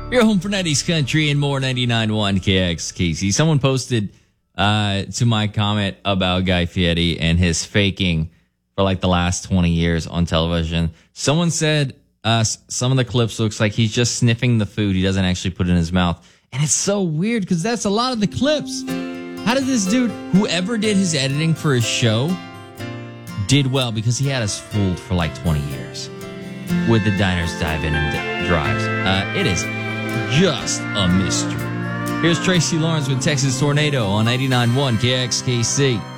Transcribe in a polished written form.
Your home for 90s country and more. 99.1 KXKC. Someone posted to my comment about Guy Fieri and his faking for like the last 20 years on television. Someone said some of the clips looks like he's just sniffing the food. He doesn't actually put it in his mouth. And it's so weird because that's a lot of the clips. How did this dude, whoever did his editing for his show, did well because he had us fooled for like 20 years with the Diners, Dive-In, and Drives. It is just a mystery. Here's Tracy Lawrence with Texas Tornado on 89.1 KXKC.